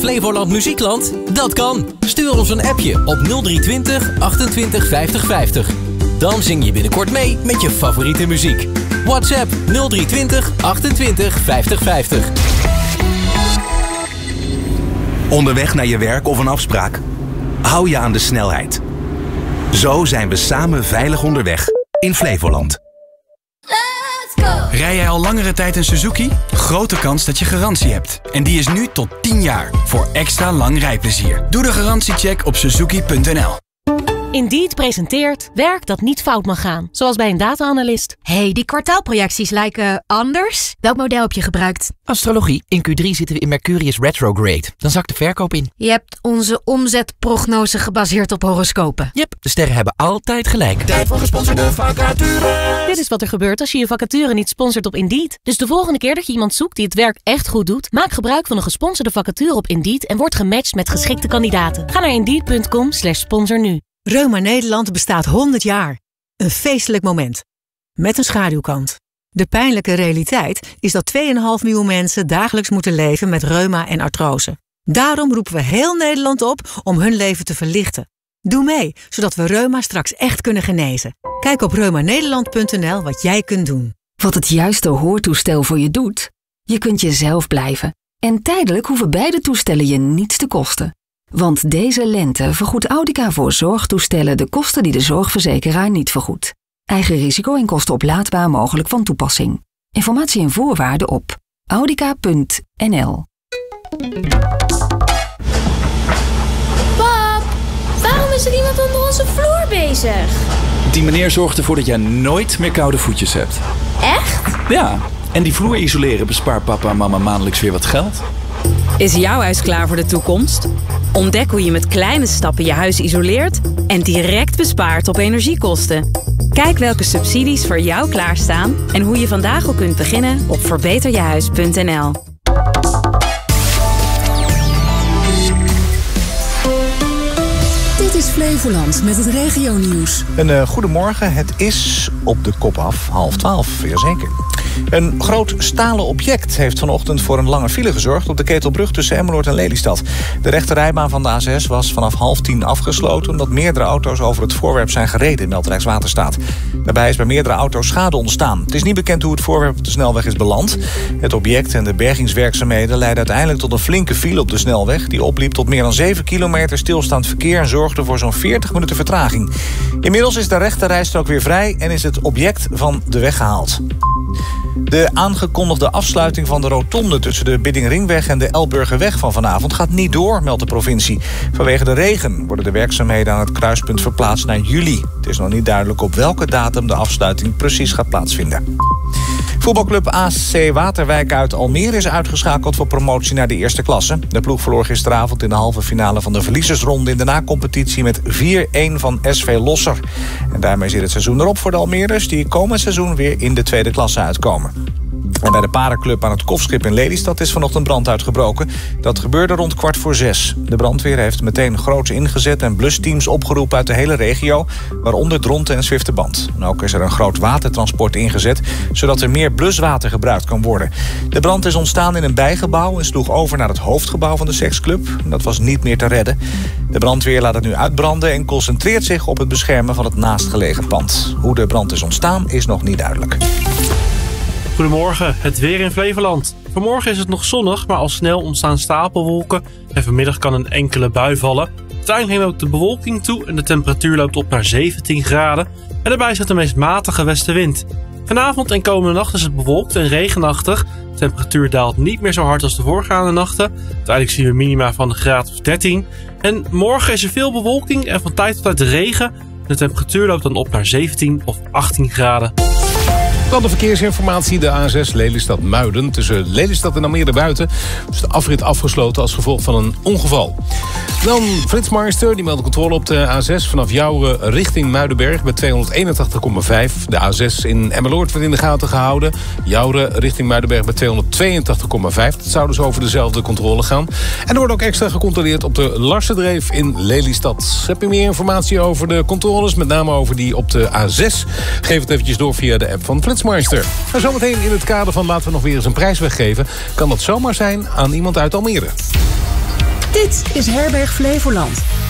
Flevoland Muziekland? Dat kan! Stuur ons een appje op 0320 28 50 50. Dan zing je binnenkort mee met je favoriete muziek. WhatsApp 0320 28 50 50. Onderweg naar je werk of een afspraak? Hou je aan de snelheid. Zo zijn we samen veilig onderweg in Flevoland. Rij jij al langere tijd een Suzuki? Grote kans dat je garantie hebt. En die is nu tot 10 jaar. Voor extra lang rijplezier. Doe de garantiecheck op suzuki.nl. Indeed presenteert werk dat niet fout mag gaan. Zoals bij een data-analyst. Hey, die kwartaalprojecties lijken anders. Welk model heb je gebruikt? Astrologie. In Q3 zitten we in Mercurius retrograde. Dan zakt de verkoop in. Je hebt onze omzetprognose gebaseerd op horoscopen. Yep, de sterren hebben altijd gelijk. Tijd voor gesponsorde vacature. Dit is wat er gebeurt als je je vacature niet sponsort op Indeed. Dus de volgende keer dat je iemand zoekt die het werk echt goed doet, maak gebruik van een gesponsorde vacature op Indeed en word gematcht met geschikte kandidaten. Ga naar Indeed.com/sponsor nu. Reuma Nederland bestaat 100 jaar. Een feestelijk moment. Met een schaduwkant. De pijnlijke realiteit is dat 2,5 miljoen mensen dagelijks moeten leven met reuma en artrose. Daarom roepen we heel Nederland op om hun leven te verlichten. Doe mee, zodat we reuma straks echt kunnen genezen. Kijk op reumanederland.nl wat jij kunt doen. Wat het juiste hoortoestel voor je doet? Je kunt jezelf blijven. En tijdelijk hoeven beide toestellen je niets te kosten. Want deze lente vergoedt Audica voor zorgtoestellen de kosten die de zorgverzekeraar niet vergoedt. Eigen risico en kosten oplaadbaar mogelijk van toepassing. Informatie en voorwaarden op audica.nl. Pap, waarom is er iemand onder onze vloer bezig? Die meneer zorgt ervoor dat jij nooit meer koude voetjes hebt. Echt? Ja, en die vloer isoleren bespaart papa en mama maandelijks weer wat geld. Is jouw huis klaar voor de toekomst? Ontdek hoe je met kleine stappen je huis isoleert en direct bespaart op energiekosten. Kijk welke subsidies voor jou klaarstaan en hoe je vandaag al kunt beginnen op verbeterjehuis.nl. Dit is Flevoland met het regionieuws. Een goedemorgen, het is op de kop af, 11:30, jazeker. Een groot stalen object heeft vanochtend voor een lange file gezorgd op de Ketelbrug tussen Emmeloord en Lelystad. De rechterrijbaan van de A6 was vanaf 9:30 afgesloten omdat meerdere auto's over het voorwerp zijn gereden, meldt Rijkswaterstaat. Daarbij is bij meerdere auto's schade ontstaan. Het is niet bekend hoe het voorwerp op de snelweg is beland. Het object en de bergingswerkzaamheden leidden uiteindelijk tot een flinke file op de snelweg die opliep tot meer dan 7 kilometer stilstaand verkeer en zorgde voor zo'n 40 minuten vertraging. Inmiddels is de rechterrijstrook weer vrij en is het object van de weg gehaald. De aangekondigde afsluiting van de rotonde tussen de Biddingringweg en de Elburgerweg van vanavond gaat niet door, meldt de provincie. Vanwege de regen worden de werkzaamheden aan het kruispunt verplaatst naar juli. Het is nog niet duidelijk op welke datum de afsluiting precies gaat plaatsvinden. Voetbalclub AC Waterwijk uit Almere is uitgeschakeld voor promotie naar de eerste klasse. De ploeg verloor gisteravond in de halve finale van de verliezersronde in de na-competitie met 4-1 van SV Losser. En daarmee zit het seizoen erop voor de Almeerders die komend seizoen weer in de tweede klasse uitkomen. En bij de parenclub aan het Kofschip in Lelystad is vanochtend brand uitgebroken. Dat gebeurde rond 5:15. De brandweer heeft meteen groots ingezet en blusteams opgeroepen uit de hele regio, waaronder Dronten en Zwifterband. En ook is er een groot watertransport ingezet, zodat er meer bluswater gebruikt kan worden. De brand is ontstaan in een bijgebouw en sloeg over naar het hoofdgebouw van de seksclub. Dat was niet meer te redden. De brandweer laat het nu uitbranden en concentreert zich op het beschermen van het naastgelegen pand. Hoe de brand is ontstaan is nog niet duidelijk. Goedemorgen, het weer in Flevoland. Vanmorgen is het nog zonnig, maar al snel ontstaan stapelwolken en vanmiddag kan een enkele bui vallen. Uiteindelijk neemt ook de bewolking toe en de temperatuur loopt op naar 17 graden. En daarbij staat de meest matige westenwind. Vanavond en komende nacht is het bewolkt en regenachtig. De temperatuur daalt niet meer zo hard als de voorgaande nachten. Uiteindelijk zien we minima van een graad of 13. En morgen is er veel bewolking en van tijd tot tijd regen. De temperatuur loopt dan op naar 17 of 18 graden. Dan de verkeersinformatie. De A6 Lelystad-Muiden tussen Lelystad en Almere buiten. Dus de afrit afgesloten als gevolg van een ongeval. Dan Flitsmeister, die meldt controle op de A6 vanaf Jouren richting Muidenberg bij 281,5. De A6 in Emmeloord wordt in de gaten gehouden. Jouren richting Muidenberg bij 282,5. Dat zou dus over dezelfde controle gaan. En er wordt ook extra gecontroleerd op de Larsendreef in Lelystad. Heb je meer informatie over de controles, met name over die op de A6? Geef het eventjes door via de app van Flitsmeister. En zometeen in het kader van laten we nog weer eens een prijs weggeven, kan dat zomaar zijn aan iemand uit Almere. Dit is Herberg Flevoland.